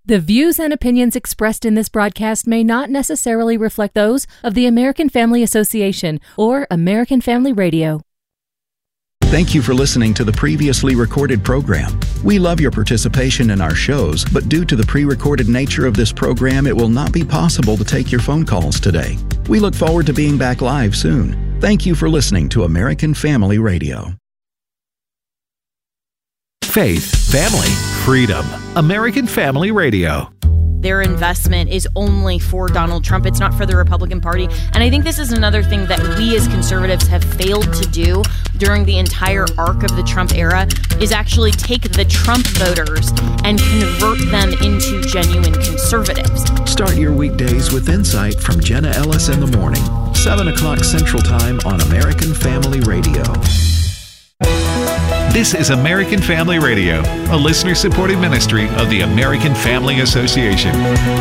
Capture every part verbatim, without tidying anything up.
The views and opinions expressed in this broadcast may not necessarily reflect those of the American Family Association or American Family Radio. Thank you for listening to the previously recorded program. We love your participation in our shows, but due to the pre-recorded nature of this program, it will not be possible to take your phone calls today. We look forward to being back live soon. Thank you for listening to American Family Radio. Faith, family, freedom. American Family Radio. Their investment is only for Donald Trump. It's not for the Republican Party. And I think this is another thing that we as conservatives have failed to do during the entire arc of the Trump era is actually take the Trump voters and convert them into genuine conservatives. Start your weekdays with insight from Jenna Ellis in the morning, seven o'clock Central Time on American Family Radio. This is American Family Radio, a listener-supported ministry of the American Family Association.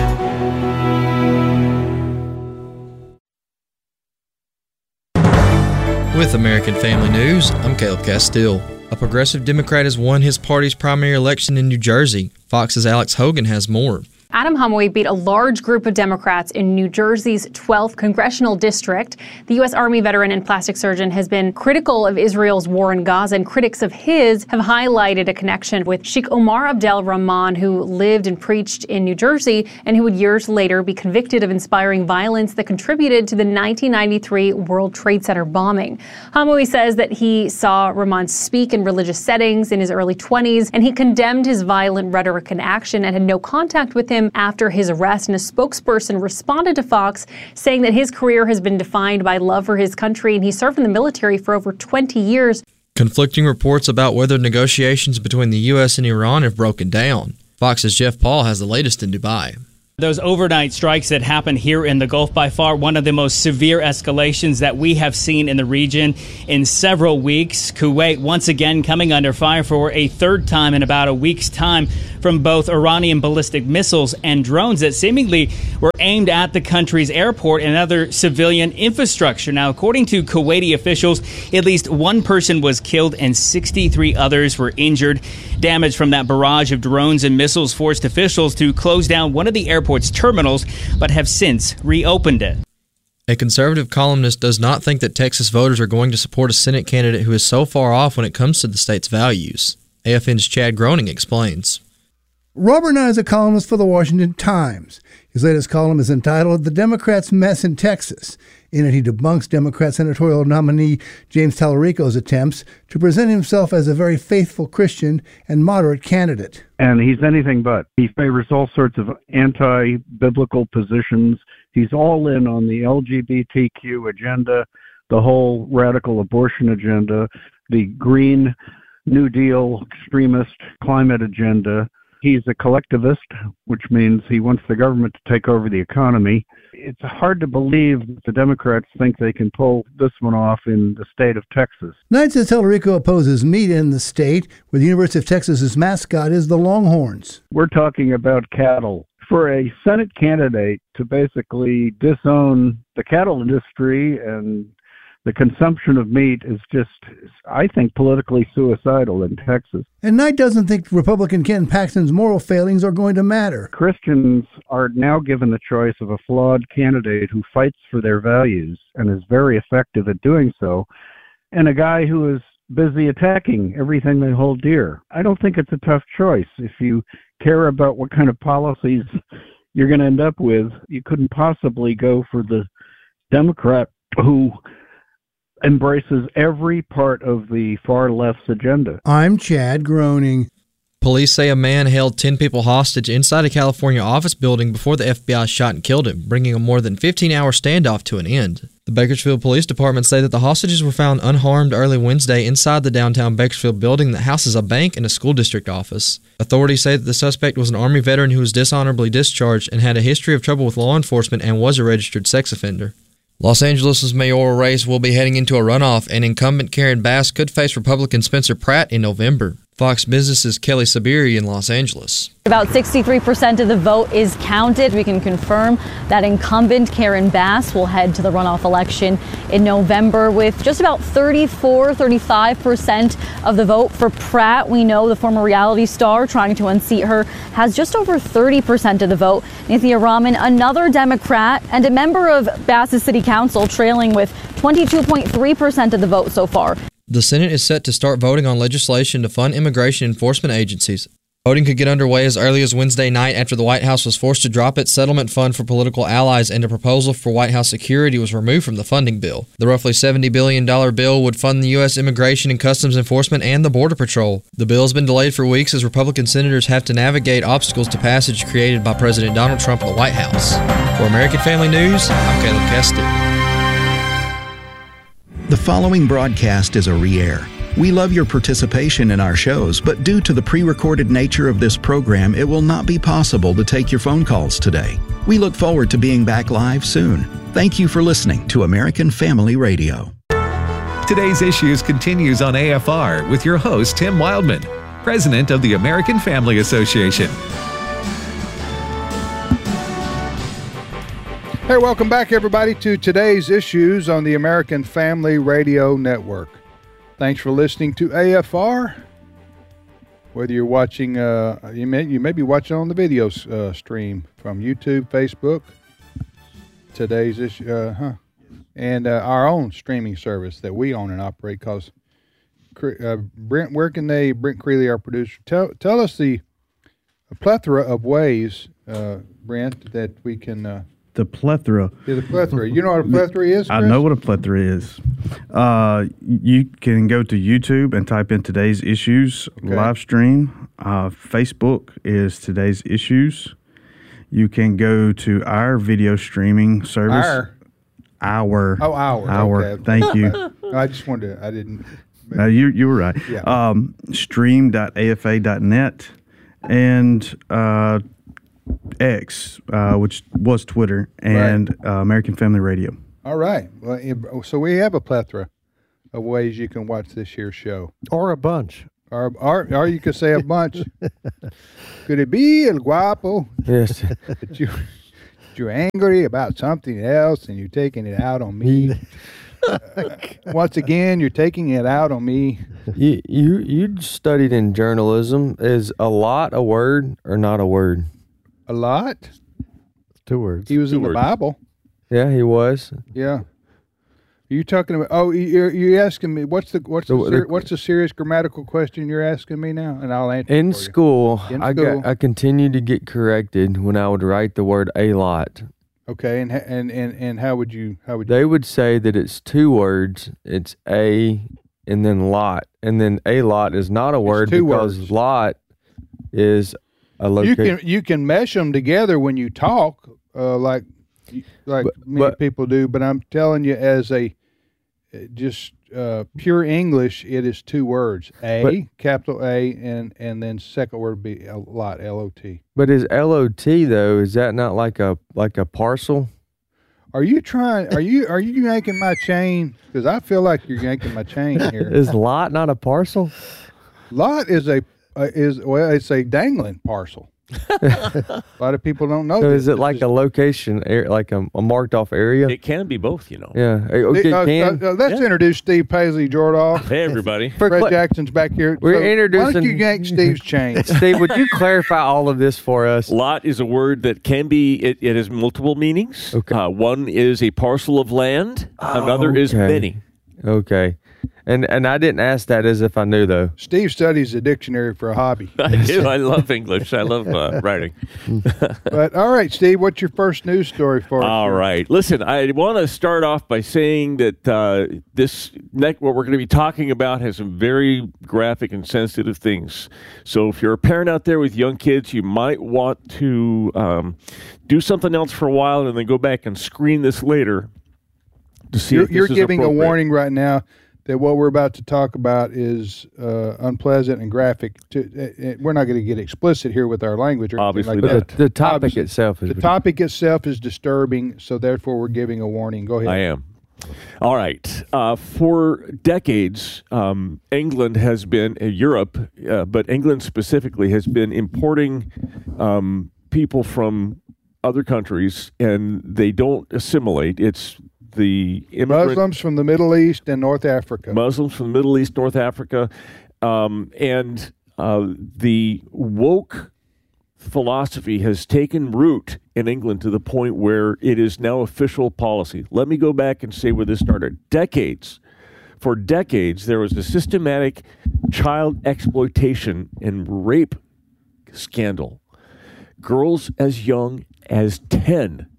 With American Family News, I'm Caleb Castile. A progressive Democrat has won his party's primary election in New Jersey. Fox's Alex Hogan has more. Adam Homoy beat a large group of Democrats in New Jersey's twelfth congressional district. The U S Army veteran and plastic surgeon has been critical of Israel's war in Gaza, and critics of his have highlighted a connection with Sheikh Omar Abdel Rahman, who lived and preached in New Jersey and who would years later be convicted of inspiring violence that contributed to the nineteen ninety-three World Trade Center bombing. Homoy says that he saw Rahman speak in religious settings in his early twenties, and he condemned his violent rhetoric and action and had no contact with him after his arrest. And a spokesperson responded to Fox saying that his career has been defined by love for his country, and he served in the military for over twenty years. Conflicting reports about whether negotiations between the U S and Iran have broken down. Fox's Jeff Paul has the latest in Dubai. Those overnight strikes that happened here in the Gulf, by far one of the most severe escalations that we have seen in the region in several weeks. Kuwait once again coming under fire for a third time in about a week's time from both Iranian ballistic missiles and drones that seemingly were aimed at the country's airport and other civilian infrastructure. Now, according to Kuwaiti officials, at least one person was killed and sixty-three others were injured. Damage from that barrage of drones and missiles forced officials to close down one of the airport's terminals, but have since reopened it. A conservative columnist does not think that Texas voters are going to support a Senate candidate who is so far off when it comes to the state's values. A F N's Chad Groening explains. Robert Nye is a columnist for the Washington Times. His latest column is entitled The Democrats' Mess in Texas. In it, he debunks Democrat senatorial nominee James Tallarico's attempts to present himself as a very faithful Christian and moderate candidate. And he's anything but. He favors all sorts of anti-biblical positions. He's all in on the L G B T Q agenda, the whole radical abortion agenda, the Green New Deal extremist climate agenda. He's a collectivist, which means he wants the government to take over the economy. It's hard to believe that the Democrats think they can pull this one off in the state of Texas. Knight says Tallarico opposes meat in the state, where the University of Texas's mascot is the Longhorns. We're talking about cattle. For a Senate candidate to basically disown the cattle industry and the consumption of meat is just, I think, politically suicidal in Texas. And Knight doesn't think Republican Ken Paxton's moral failings are going to matter. Christians are now given the choice of a flawed candidate who fights for their values and is very effective at doing so, and a guy who is busy attacking everything they hold dear. I don't think it's a tough choice. If you care about what kind of policies you're going to end up with, you couldn't possibly go for the Democrat who embraces every part of the far left's agenda. I'm Chad Groening. Police say a man held ten people hostage inside a California office building before the F B I shot and killed him, bringing a more than fifteen-hour standoff to an end. The Bakersfield Police Department say that the hostages were found unharmed early Wednesday inside the downtown Bakersfield building that houses a bank and a school district office. Authorities say that the suspect was an Army veteran who was dishonorably discharged and had a history of trouble with law enforcement and was a registered sex offender. Los Angeles' mayoral race will be heading into a runoff, and incumbent Karen Bass could face Republican Spencer Pratt in November. Fox Business's Kelly Sabiri in Los Angeles. About sixty-three percent of the vote is counted. We can confirm that incumbent Karen Bass will head to the runoff election in November with just about thirty-four, thirty-five percent of the vote. For Pratt, we know the former reality star trying to unseat her has just over thirty percent of the vote. Nithya Raman, another Democrat and a member of Bass's city council, trailing with twenty-two point three percent of the vote so far. The Senate is set to start voting on legislation to fund immigration enforcement agencies. Voting could get underway as early as Wednesday night after the White House was forced to drop its settlement fund for political allies and a proposal for White House security was removed from the funding bill. The roughly seventy billion dollars bill would fund the U S Immigration and Customs Enforcement and the Border Patrol. The bill has been delayed for weeks as Republican senators have to navigate obstacles to passage created by President Donald Trump in the White House. For American Family News, I'm Caleb Keston. The following broadcast is a re-air. We love your participation in our shows, but due to the pre-recorded nature of this program, it will not be possible to take your phone calls today. We look forward to being back live soon. Thank you for listening to American Family Radio. Today's Issues continues on A F R with your host, Tim Wildman, president of the American Family Association. Hey, welcome back, everybody, to Today's Issues on the American Family Radio Network. Thanks for listening to A F R. Whether you're watching, uh, you may you may be watching on the video uh, stream from YouTube, Facebook. Today's issue, uh, huh, and uh, our own streaming service that we own and operate. Cause uh, Brent, where can they? Brent Creeley, our producer, tell tell us the a plethora of ways, uh, Brent, that we can. Uh, The plethora. Yeah, the plethora. You know what a plethora is, Chris? I know what a plethora is. Uh, you can go to YouTube and type in Today's Issues okay. live stream. Uh, Facebook is Today's Issues. You can go to our video streaming service. Our? Our. Oh, our. Our. Okay. Thank you. I just wanted to, I didn't. Uh, you, you were right. Yeah. Um, stream dot A F A dot net and uh, X, uh, which was Twitter, and right. uh, American Family Radio. All right. Well, so we have a plethora of ways you can watch this here show. Or a bunch. Or, or, or you could say a bunch. Could it be El Guapo? Yes. that, you, that you're angry about something else and you're taking it out on me. uh, once again, you're taking it out on me. You, you, you studied in journalism. Is a lot a word or not a word? A lot? Two words. He was Two in words. the Bible. Yeah, he was. Yeah. Are you talking about? Oh, you're you asking me what's the what's the, the, ser- what's the serious grammatical question you're asking me now, and I'll answer. In for school, you. In I school. got I continued to get corrected when I would write the word a lot. Okay, and and and and how would you how would they you? would say that it's two words. It's a and then lot, and then a lot is not a word two because words. lot is a You location. can you can mesh them together when you talk, uh, like like But- many but- people do. But I'm telling you, as a just uh, pure English, it is two words: a But- capital A, and and then second word be a lot, L O T. But is L O T though? Is that not like a like a parcel? Are you trying? Are you are you yanking my chain? Because I feel like you're yanking my chain here. Is lot not a parcel? Lot is a uh, is well, it's a dangling parcel. A lot of people don't know. So this. is it like a location, ar- like a, a marked off area? It can be both, you know. Yeah. Okay, Uh, can. uh, uh, let's Yeah. introduce Steve Paisley Jordoff. Hey, everybody. For Fred cla- Jackson's back here. We're So Why don't introducing- you yank Steve's chain? Steve, would you clarify all of this for us? Lot is a word that can be, it, it has multiple meanings. Okay. Uh, one is a parcel of land. Another is okay. many. Okay. And and I didn't ask that as if I knew, though. Steve studies the dictionary for a hobby. I do. I love English. I love uh, writing. But all right, Steve, what's your first news story for us? All right. Listen, I want to start off by saying that uh, this next, what we're going to be talking about has some very graphic and sensitive things. So if you're a parent out there with young kids, you might want to um, do something else for a while and then go back and screen this later to see You're, if this you're is giving a appropriate. warning right now that what we're about to talk about is uh, unpleasant and graphic. To, uh, uh, we're not going to get explicit here with our language or anything Obviously like But that. the, the topic Obviously. itself is. The topic itself is disturbing, so therefore we're giving a warning. Go ahead. I am. All right. Uh, for decades, um, England has been, uh, Europe, uh, but England specifically has been importing um, people from other countries, and they don't assimilate. It's the immigrant, Muslims from the Middle East and North Africa. Muslims from the Middle East, North Africa, um, and uh, the woke philosophy has taken root in England to the point where it is now official policy. Let me go back and say where this started. Decades, for decades, there was a systematic child exploitation and rape scandal. Girls as young as ten.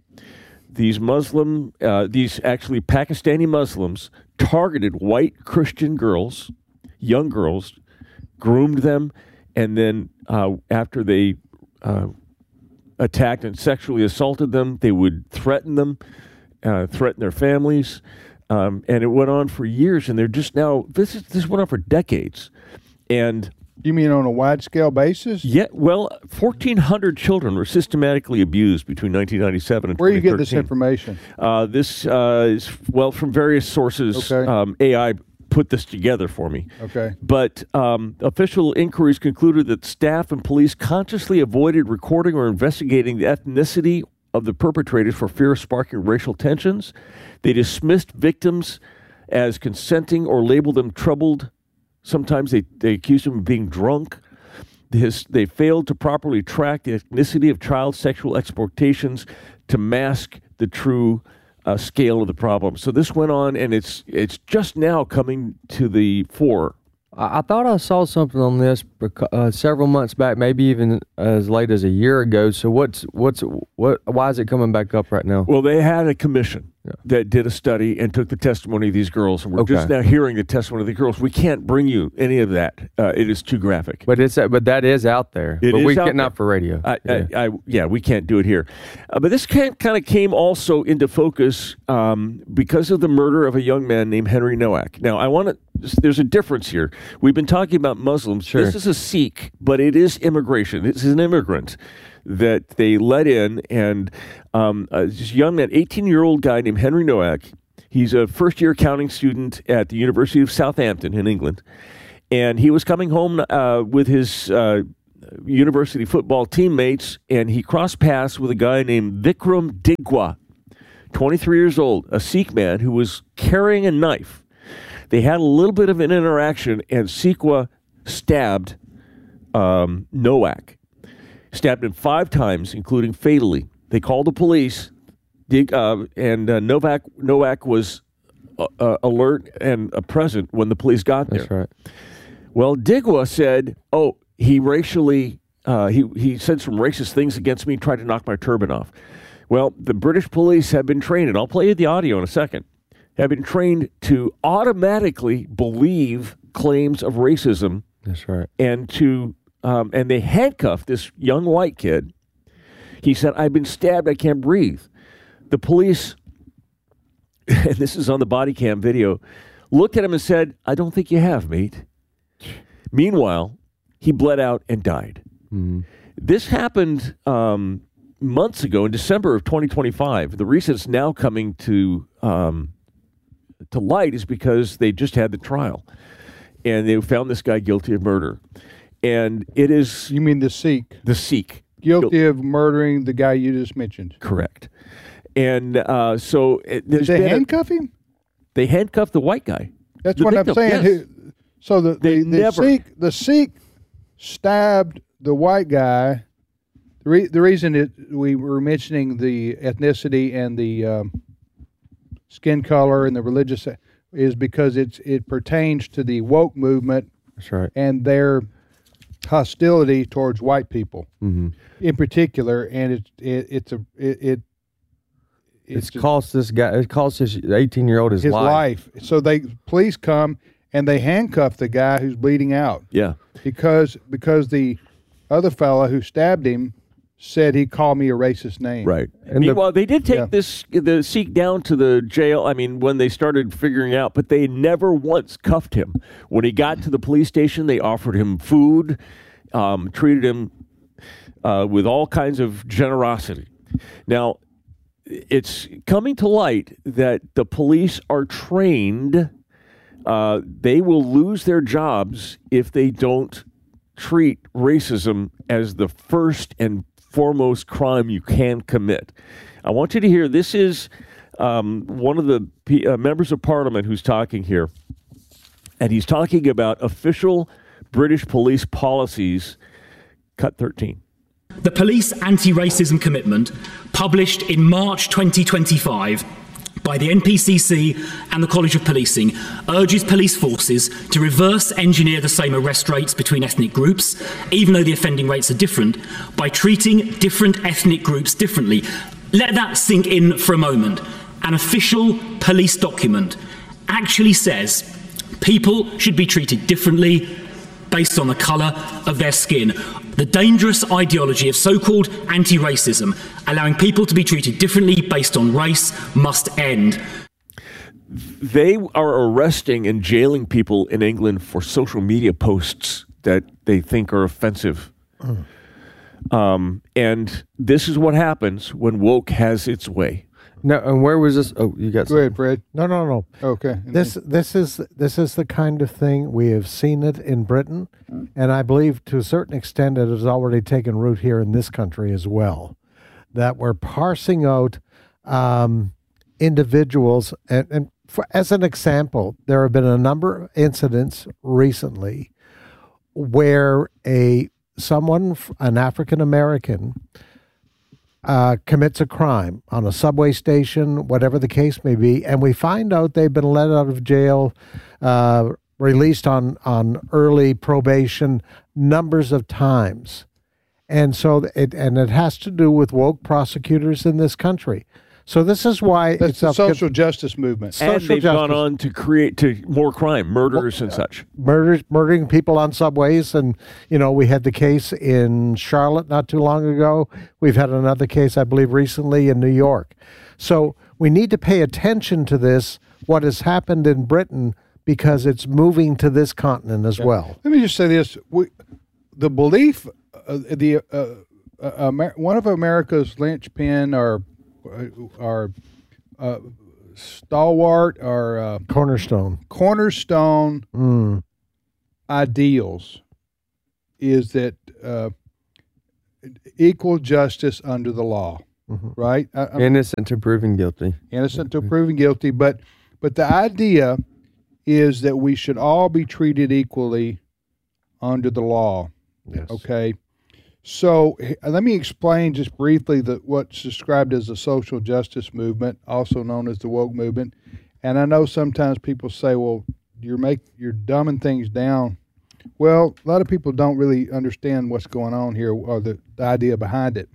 These Muslim, uh, these actually Pakistani Muslims targeted white Christian girls, young girls, groomed them, and then uh, after they uh, attacked and sexually assaulted them, they would threaten them, uh, threaten their families, um, and it went on for years. And they're just now this is, this went on for decades, and. You mean on a wide-scale basis? Yeah, well, fourteen hundred children were systematically abused between nineteen ninety-seven and Where twenty thirteen. Where do you get this information? Uh, this uh, is, well, from various sources. Okay. Um, A I put this together for me. Okay. But um, official inquiries concluded that staff and police consciously avoided recording or investigating the ethnicity of the perpetrators for fear of sparking racial tensions. They dismissed victims as consenting or labeled them troubled. Sometimes they, they accused him of being drunk. His, they failed to properly track the ethnicity of child sexual exploitations to mask the true uh, scale of the problem. So this went on, and it's it's just now coming to the fore. I, I thought I saw something on this uh, several months back, maybe even as late as a year ago. So what's what's what? Why is it coming back up right now? Well, they had a commission yeah. that did a study and took the testimony of these girls, and we're okay. just now hearing the testimony of the girls. We can't bring you any of that; uh, it is too graphic. But it's but that is out there. It but is we out can't there. Not for radio. I, yeah. I, I, yeah, we can't do it here. Uh, but this kind of came also into focus um, because of the murder of a young man named Henry Nowak. Now, I want to. There's a difference here. We've been talking about Muslims. Sure. This is a Sikh, but it is immigration. This is an immigrant that they let in, and um, uh, this young man, eighteen-year-old guy named Henry Nowak. He's a first-year accounting student at the University of Southampton in England, and he was coming home uh, with his uh, university football teammates, and he crossed paths with a guy named Vikram Digwa, twenty-three years old, a Sikh man who was carrying a knife. They had a little bit of an interaction, and Sikwa stabbed um, Nowak. Stabbed him five times, including fatally. They called the police, dig, uh, and uh, Novak Nowak was uh, uh, alert and uh, present when the police got there. That's right. Well, Digwa said, "Oh, he racially uh, he he said some racist things against me, tried to knock my turban off." Well, the British police have been trained, and I'll play you the audio in a second. Have been trained to automatically believe claims of racism. That's right. And to um, and they handcuffed this young white kid. He said, "I've been stabbed. I can't breathe." The police, and this is on the body cam video, looked at him and said, "I don't think you have, mate." Meanwhile, he bled out and died. Mm-hmm. This happened um, months ago in December of twenty twenty-five. The reason it's now coming to um, to light is because they just had the trial, and they found this guy guilty of murder. And it is... You mean the Sikh? The Sikh. Guilty Guil- of murdering the guy you just mentioned. Correct. And uh, so... It, Did they handcuff a, him? They handcuffed the white guy. That's the what victim, I'm saying. yes. So the, they the, the, never, Sikh, the Sikh stabbed the white guy. The, re, the reason it, we were mentioning the ethnicity and the um, skin color and the religious is because it's it pertains to the woke movement. That's right. And their hostility towards white people, mm-hmm. in particular, and it's it, it's a it, it it's, it's cost this guy it cost this eighteen year old his, his life. life. So they police come and they handcuff the guy who's bleeding out. Yeah, because because the other fella who stabbed him said he called me a racist name. Right. And Meanwhile, the, they did take yeah. this the Sikh down to the jail. I mean, when they started figuring out, but they never once cuffed him. When he got to the police station, they offered him food, um, treated him uh, with all kinds of generosity. Now, it's coming to light that the police are trained. Uh, they will lose their jobs if they don't treat racism as the first and foremost crime you can commit. I want you to hear, this is um, one of the P- uh, members of parliament who's talking here, and he's talking about official British police policies, cut thirteen. The police anti-racism commitment, published in March twenty twenty-five by the N P C C and the College of Policing, urges police forces to reverse engineer the same arrest rates between ethnic groups, even though the offending rates are different, by treating different ethnic groups differently. Let that sink in for a moment. An official police document actually says people should be treated differently based on the colour of their skin. The dangerous ideology of so-called anti-racism, allowing people to be treated differently based on race, must end. They are arresting and jailing people in England for social media posts that they think are offensive. Mm. Um, and this is what happens when woke has its way. No, and where was this? Oh, you got. Go ahead, Fred. No, no, no. Okay. This this is this is the kind of thing we have seen it in Britain, and I believe to a certain extent it has already taken root here in this country as well. That we're parsing out um, individuals, and, and for, as an example, there have been a number of incidents recently where a someone, an African American, Uh, commits a crime on a subway station, whatever the case may be, and we find out they've been let out of jail, uh, released on, on early probation numbers of times. And so it and it has to do with woke prosecutors in this country. So this is why That's it's the up social justice movement. And social they've justice. gone on to create to more crime, murders and such. Murders, murdering people on subways. And, you know, we had the case in Charlotte not too long ago. We've had another case, I believe, recently in New York. So we need to pay attention to this, what has happened in Britain, because it's moving to this continent as Yeah. well. Let me just say this. We, the belief, uh, the uh, uh, Amer- one of America's linchpin or our uh, stalwart, our uh, cornerstone, cornerstone mm. ideals is that uh, equal justice under the law, mm-hmm. right? I, I, innocent to proven guilty. Innocent to proven guilty, but but the idea is that we should all be treated equally under the law. Yes. Okay. So let me explain just briefly the, what's described as the social justice movement, also known as the woke movement. And I know sometimes people say, "Well, you're make you're dumbing things down." Well, a lot of people don't really understand what's going on here or the, the idea behind it.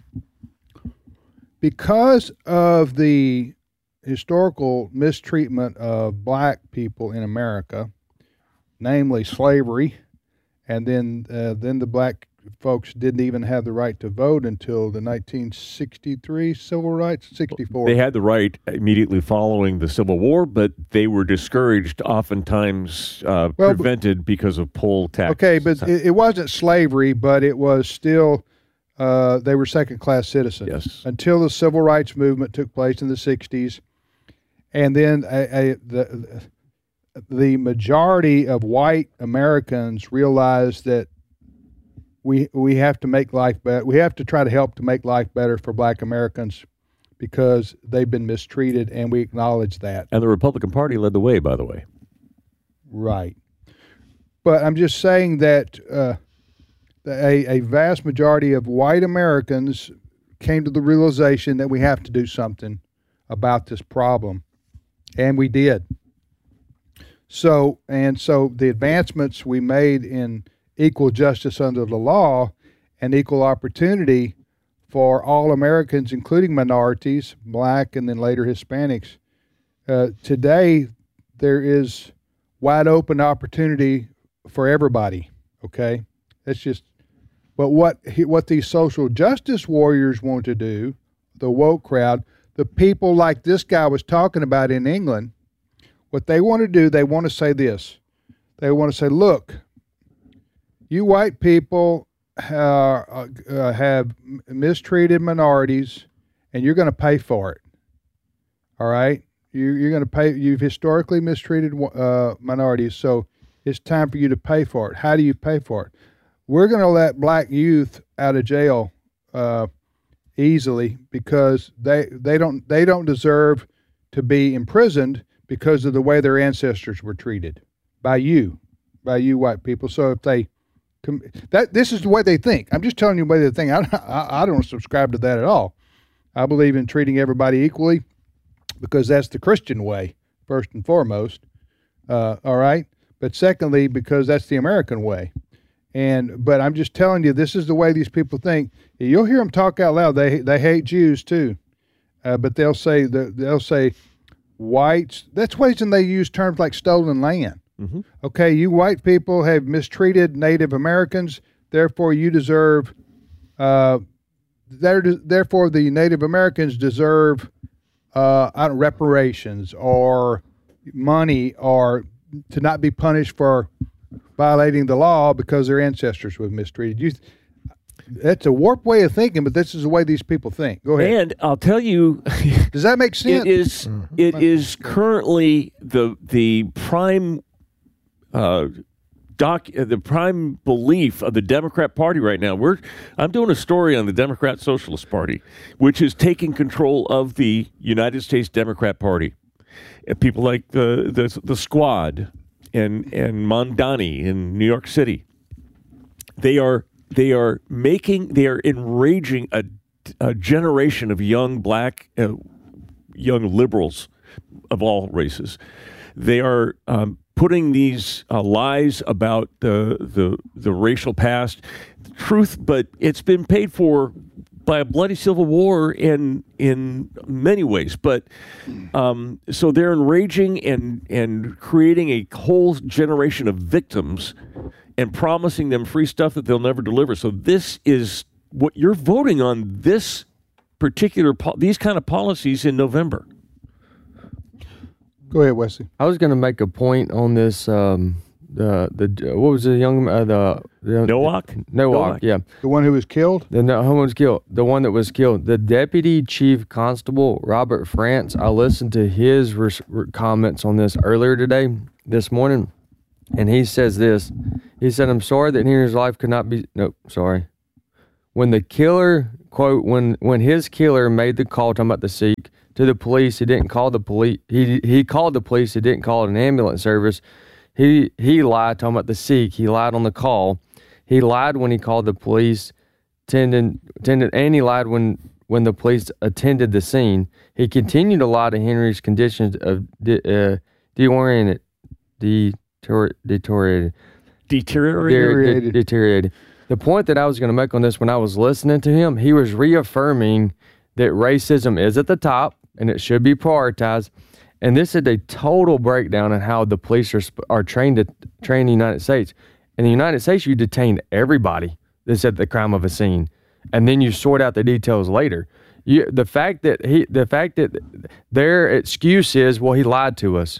Because of the historical mistreatment of black people in America, namely slavery, and then uh, then the black folks didn't even have the right to vote until the nineteen sixty-three Civil Rights, sixty-four. They had the right immediately following the Civil War, but they were discouraged, oftentimes uh, Well, prevented because of poll taxes. Okay, but it, it wasn't slavery, but it was still, uh, they were second-class citizens. Yes. Until the Civil Rights Movement took place in the sixties. And then a, a, the, the majority of white Americans realized that we we have to make life better. We have to try to help to make life better for black Americans because they've been mistreated, and we acknowledge that. And the Republican Party led the way, by the way. Right. But I'm just saying that uh, a, a vast majority of white Americans came to the realization that we have to do something about this problem, and we did. So, and so the advancements we made in equal justice under the law and equal opportunity for all Americans, including minorities, black and then later Hispanics. Uh, today, there is wide open opportunity for everybody, okay? That's just, but what what these social justice warriors want to do, the woke crowd, the people like this guy was talking about in England, what they want to do, they want to say this. They want to say, look, you white people uh, uh, have mistreated minorities, and you're going to pay for it. All right? You, you're going to pay. You've historically mistreated uh, minorities, so it's time for you to pay for it. How do you pay for it? We're going to let black youth out of jail uh, easily because they they don't they don't deserve to be imprisoned because of the way their ancestors were treated by you, by you white people. So if they that this is the way they think. I'm just telling you the way they think. I, I I don't subscribe to that at all. I believe in treating everybody equally because that's the Christian way, first and foremost. Uh, all right, but secondly, because that's the American way. And but I'm just telling you, this is the way these people think. You'll hear them talk out loud. They they hate Jews too, uh, but they'll say the, they'll say whites. That's the reason they use terms like stolen land. Mm-hmm. Okay, you white people have mistreated Native Americans, therefore you deserve. Uh, therefore, the Native Americans deserve uh, I don't, reparations or money or to not be punished for violating the law because their ancestors were mistreated. You, that's a warped way of thinking, but this is the way these people think. Go ahead. And I'll tell you, does that make sense? It is. Mm-hmm. It is currently the the prime uh, doc, the prime belief of the Democrat Party right now. We're I'm doing a story on the Democrat Socialist Party, which is taking control of the United States Democrat Party. And people like the the the Squad. And and Mondani in New York City, they are they are making they are enraging a, a generation of young black uh, young liberals of all races. They are um, putting these uh, lies about the the the racial past, truth, but it's been paid for by a bloody civil war in in many ways, but um, so they're enraging and and creating a whole generation of victims and promising them free stuff that they'll never deliver. So this is what you're voting on, this particular po- these kind of policies in November. Go ahead, Wesley. I was going to make a point on this. Um, the the what was the young uh, the, the Nowak? Nowak, yeah, the one who was killed. The no, who was killed? The one that was killed. The Deputy Chief Constable Robert France. I listened to his res- comments on this earlier today, this morning, and he says this. He said, "I'm sorry that Henry's life could not be." No, sorry. When the killer quote when when his killer made the call talking about the Sikh to the police, he didn't call the police. He he called the police. He didn't call an ambulance service. He he lied talking about the Sikh. He lied on the call. He lied when he called the police, tended, tended, and he lied when, when the police attended the scene. He continued to lie to Henry's conditions of de, uh, deoriented, deterior, deteriorated, deteriorated, de, de, deteriorated. The point that I was going to make on this when I was listening to him, he was reaffirming that racism is at the top and it should be prioritized. And this is a total breakdown on how the police are are trained to train the United States. In the United States, you detain everybody that's at the crime of a scene, and then you sort out the details later. You, the fact that he, the fact that their excuse is, well, he lied to us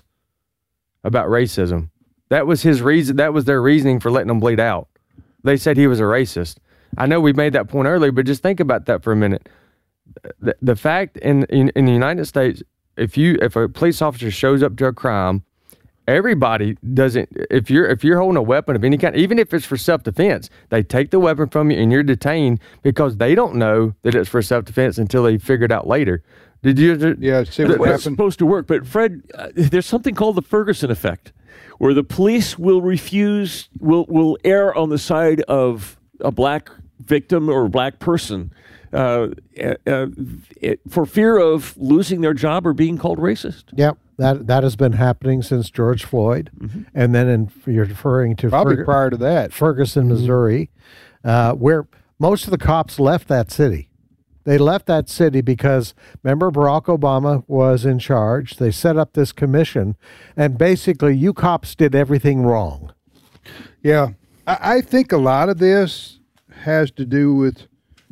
about racism. That was his reason. That was their reasoning for letting him bleed out. They said he was a racist. I know we made that point earlier, but just think about that for a minute. The, the fact in, in in the United States. If you if a police officer shows up to a crime, everybody doesn't. If you're if you're holding a weapon of any kind, even if it's for self defense, they take the weapon from you and you're detained because they don't know that it's for self defense until they figure it out later. Did you? Yeah, see what happened. happened. It's supposed to work, but Fred, uh, there's something called the Ferguson effect, where the police will refuse, will will err on the side of a black victim or a black person. Uh, uh, it, for fear of losing their job or being called racist. Yep, that that has been happening since George Floyd, mm-hmm. and then in, you're referring to probably Ferg- prior to that, Ferguson, Missouri, uh, where most of the cops left that city. They left that city because remember Barack Obama was in charge. They set up this commission, and basically, you cops did everything wrong. Yeah, I, I think a lot of this has to do with.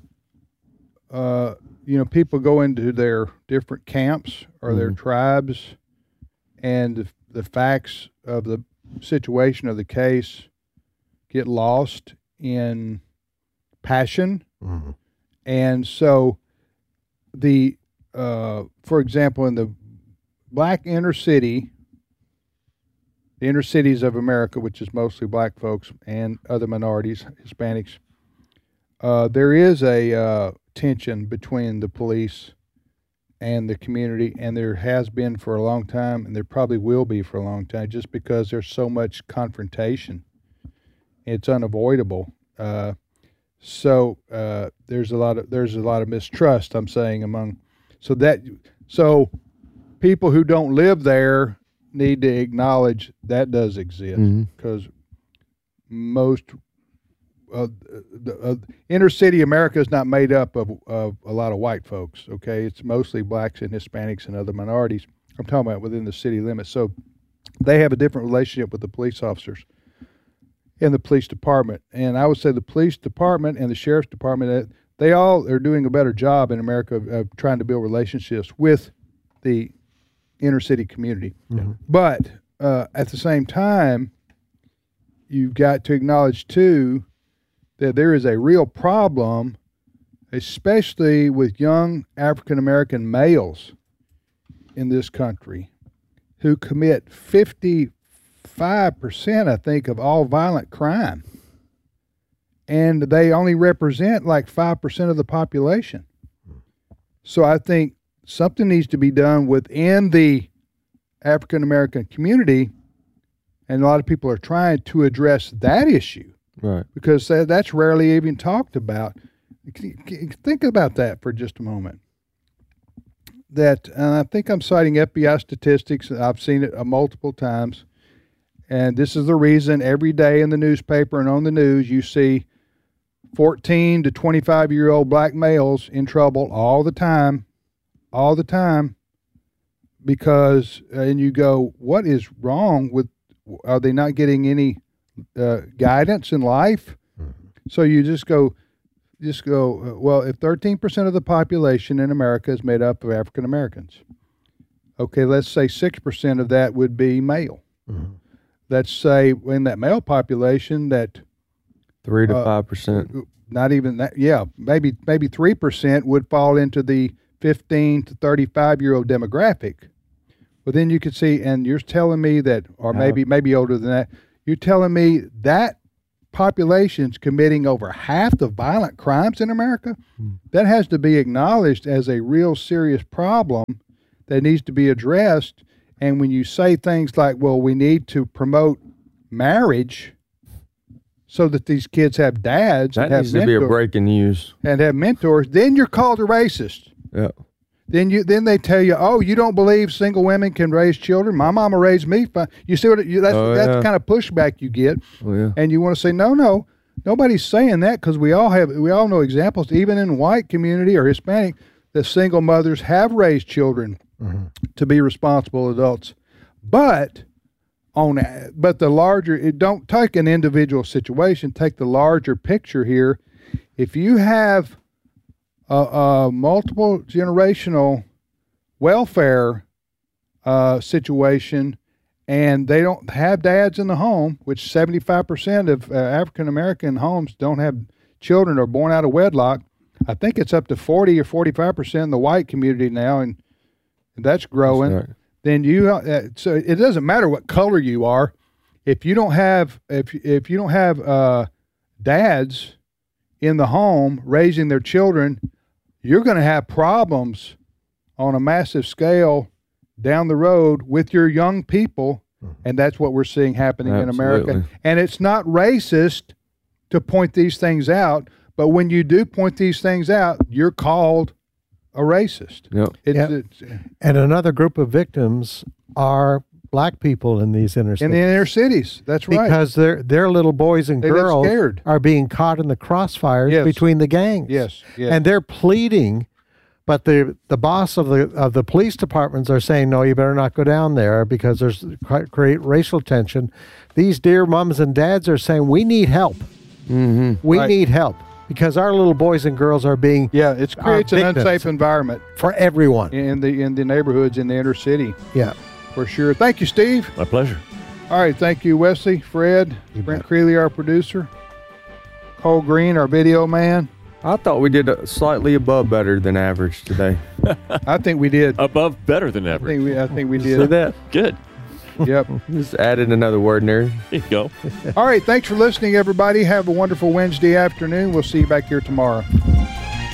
Uh, you know, people go into their different camps or mm-hmm. their tribes, and the, the facts of the situation of the case get lost in passion. Mm-hmm. And so the uh, for example, in the black inner city, the inner cities of America, which is mostly black folks and other minorities, Hispanics, uh, there is a uh, tension between the police and the community, and there has been for a long time, and there probably will be for a long time, just because there's so much confrontation. It's unavoidable. Uh, so uh, there's a lot of there's a lot of mistrust, I'm saying, among so that so people who don't live there need to acknowledge that does exist, because mm-hmm. most uh, the uh, inner city America is not made up of, of a lot of white folks. Okay, it's mostly blacks and Hispanics and other minorities. I'm talking about within the city limits. So they have a different relationship with the police officers in the police department. And I would say the police department and the sheriff's department, they all are doing a better job in America of, of trying to build relationships with the inner city community. Mm-hmm. But uh, at the same time, you've got to acknowledge too that there is a real problem, especially with young African American males in this country who commit fifty-five percent, I think, of all violent crime. And they only represent like five percent of the population. So I think something needs to be done within the African American community, and a lot of people are trying to address that issue. Right. Because that's rarely even talked about. Think about that for just a moment. That, and I think I'm citing F B I statistics. I've seen it uh, multiple times. And this is the reason every day in the newspaper and on the news you see fourteen to twenty-five-year-old black males in trouble all the time, all the time, because, uh, and you go, what is wrong with, are they not getting any uh, guidance in life? Mm-hmm. So you just go, just go, uh, well, if thirteen percent of the population in America is made up of African Americans, okay, let's say six percent of that would be male. Mm-hmm. Let's say in that male population that three to five percent, uh, not even that, yeah, maybe maybe three percent would fall into the fifteen to thirty-five year old demographic. Well, then you could see, and you're telling me that, or maybe maybe older than that, you're telling me that population's committing over half the violent crimes in America? Hmm. That has to be acknowledged as a real serious problem that needs to be addressed. And when you say things like, well, we need to promote marriage so that these kids have dads, that and have needs to be a breaking news, and have mentors, then you're called a racist. Yeah. Then you then they tell you, oh, you don't believe single women can raise children? My mama raised me. You see what you, that's oh, that's yeah. the kind of pushback you get. Oh, yeah. And you want to say, no, no, nobody's saying that, because we all have we all know examples, even in white community or Hispanic, that single mothers have raised children mm-hmm. to be responsible adults. But on but the larger, it don't take an individual situation. Take the larger picture here. If you have a, a multiple generational welfare uh, situation, and they don't have dads in the home, which seventy-five percent of uh, African American homes don't have children or born out of wedlock. I think it's up to forty or forty-five percent in the white community now, and that's growing. That's right. Then you uh, so it doesn't matter what color you are, if you don't have if if you don't have uh, dads in the home raising their children, you're going to have problems on a massive scale down the road with your young people, and that's what we're seeing happening Absolutely. in America. And it's not racist to point these things out, but when you do point these things out, you're called a racist. Yep. It's, yep. it's, and another group of victims are black people in these inner cities. In the inner cities, that's right. Because their their little boys and they girls scared. are being caught in the crossfires yes. between the gangs. Yes, yes. And they're pleading, but the the boss of the of the police departments are saying, no, you better not go down there because there's create racial tension. These dear moms and dads are saying, we need help. Mm-hmm. We right. need help. Because our little boys and girls are being yeah, it creates an unsafe environment for everyone in the in the neighborhoods in the inner city. Yeah, for sure. Thank you, Steve. My pleasure. All right, thank you, Wesley, Fred, you Brent bet. Creeley, our producer, Cole Green, our video man. I thought we did slightly above better than average today. I think we did. Above better than I average. think we, I think we did. See that? Good. Yep. Just added another word in there. There you go. All right. Thanks for listening, everybody. Have a wonderful Wednesday afternoon. We'll see you back here tomorrow.